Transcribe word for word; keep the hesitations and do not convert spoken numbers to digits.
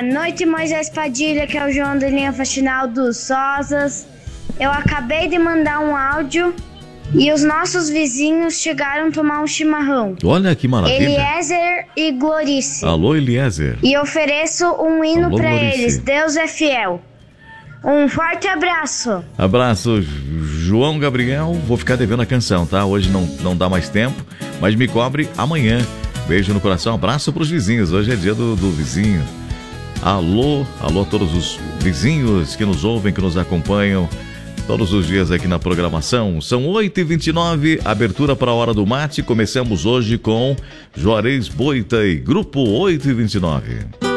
noite, Moisés Padilha, que é o João da linha Faxinal dos Sosas. Eu acabei de mandar um áudio e os nossos vizinhos chegaram tomar um chimarrão. Olha que maravilha. Eliezer e Glorice. Alô, Eliezer. E ofereço um hino Alô, pra Glorice. eles. Deus é fiel. Um forte abraço. Abraço, João Gabriel. Vou ficar devendo a canção, tá? Hoje não, não dá mais tempo, mas me cobre amanhã. Beijo no coração, abraço pros vizinhos. Hoje é dia do, do vizinho. Alô, alô a todos os vizinhos que nos ouvem, que nos acompanham todos os dias aqui na programação. São oito e vinte e nove, abertura para a Hora do Mate. Começamos hoje com Juarez Boita e Grupo oito e vinte e nove.